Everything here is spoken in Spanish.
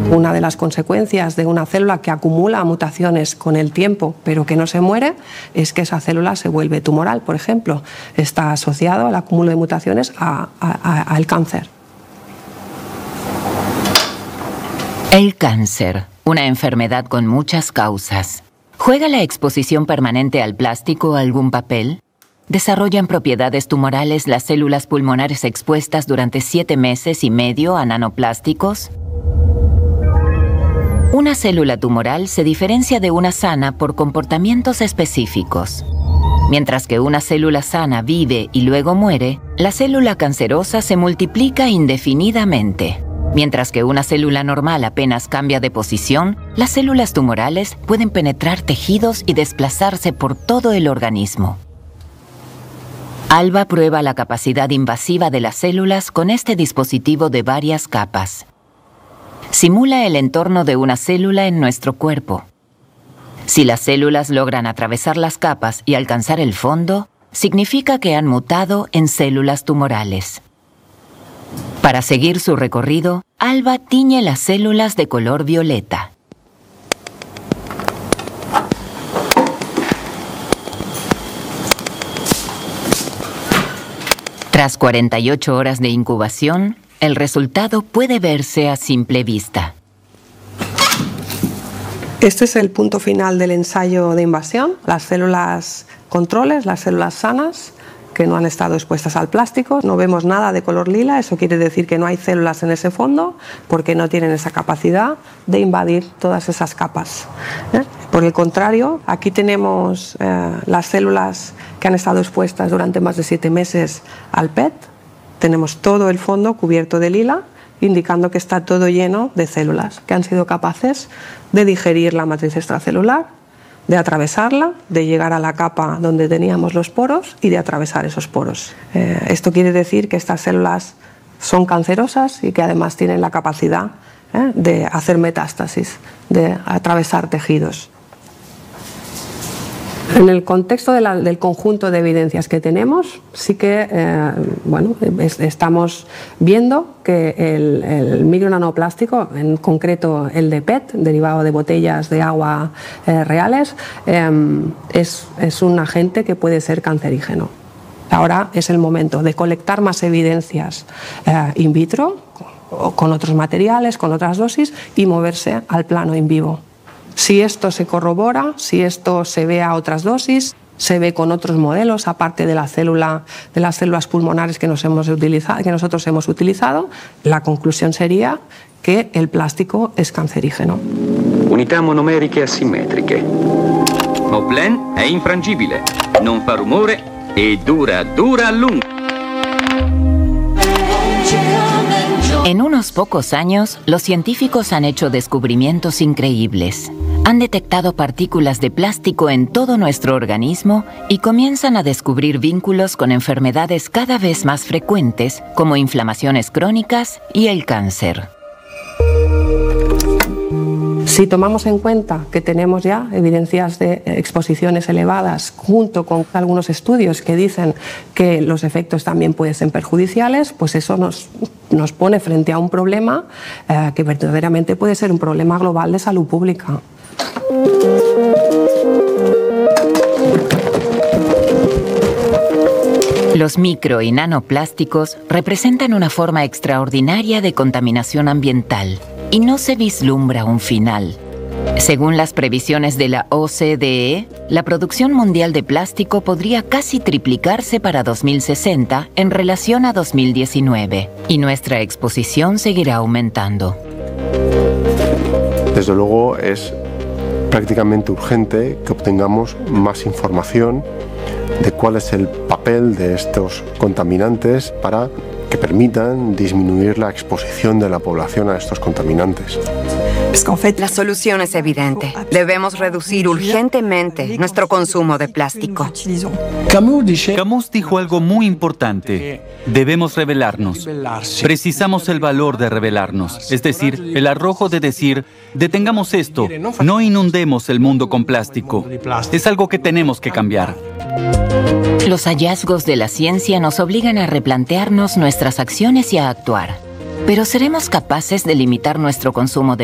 Una de las consecuencias de una célula que acumula mutaciones con el tiempo, pero que no se muere, es que esa célula se vuelve tumoral, por ejemplo. Está asociado al acúmulo de mutaciones al cáncer. El cáncer, una enfermedad con muchas causas. ¿Juega la exposición permanente al plástico algún papel? ¿Desarrollan propiedades tumorales las células pulmonares expuestas durante 7 meses y medio a nanoplásticos? Una célula tumoral se diferencia de una sana por comportamientos específicos. Mientras que una célula sana vive y luego muere, la célula cancerosa se multiplica indefinidamente. Mientras que una célula normal apenas cambia de posición, las células tumorales pueden penetrar tejidos y desplazarse por todo el organismo. Alba prueba la capacidad invasiva de las células con este dispositivo de varias capas. Simula el entorno de una célula en nuestro cuerpo. Si las células logran atravesar las capas y alcanzar el fondo, significa que han mutado en células tumorales. Para seguir su recorrido, Alba tiñe las células de color violeta. Tras 48 horas de incubación, el resultado puede verse a simple vista. Este es el punto final del ensayo de invasión. Las células controles, las células sanas, que no han estado expuestas al plástico. No vemos nada de color lila, eso quiere decir que no hay células en ese fondo porque no tienen esa capacidad de invadir todas esas capas. Por el contrario, aquí tenemos las células que han estado expuestas durante más de 7 meses al PET. Tenemos todo el fondo cubierto de lila, indicando que está todo lleno de células que han sido capaces de digerir la matriz extracelular, de atravesarla, de llegar a la capa donde teníamos los poros y de atravesar esos poros. Esto quiere decir que estas células son cancerosas y que además tienen la capacidad de hacer metástasis, de atravesar tejidos. En el contexto del conjunto de evidencias que tenemos, sí que estamos viendo que el micronanoplástico, en concreto el de PET, derivado de botellas de agua reales, es un agente que puede ser cancerígeno. Ahora es el momento de colectar más evidencias in vitro, con otros materiales, con otras dosis, y moverse al plano in vivo. Si esto se corrobora, si esto se ve a otras dosis, se ve con otros modelos, aparte de las células pulmonares que nosotros hemos utilizado, la conclusión sería que el plástico es cancerígeno. Unità monomeriche asimmetriche. Moblen è infrangibile, non fa rumore e dura a lungo. En unos pocos años, los científicos han hecho descubrimientos increíbles. Han detectado partículas de plástico en todo nuestro organismo y comienzan a descubrir vínculos con enfermedades cada vez más frecuentes, como inflamaciones crónicas y el cáncer. Si tomamos en cuenta que tenemos ya evidencias de exposiciones elevadas, junto con algunos estudios que dicen que los efectos también pueden ser perjudiciales, pues eso nos pone frente a un problema que verdaderamente puede ser un problema global de salud pública. Los micro y nanoplásticos representan una forma extraordinaria de contaminación ambiental y no se vislumbra un final. Según las previsiones de la OCDE, la producción mundial de plástico podría casi triplicarse para 2060 en relación a 2019, y nuestra exposición seguirá aumentando. Desde luego es prácticamente urgente que obtengamos más información de cuál es el papel de estos contaminantes para que permitan disminuir la exposición de la población a estos contaminantes. La solución es evidente. Debemos reducir urgentemente nuestro consumo de plástico. Camus dijo algo muy importante. Debemos rebelarnos. Precisamos el valor de rebelarnos. Es decir, el arrojo de decir, detengamos esto, no inundemos el mundo con plástico. Es algo que tenemos que cambiar. Los hallazgos de la ciencia nos obligan a replantearnos nuestras acciones y a actuar. Pero ¿seremos capaces de limitar nuestro consumo de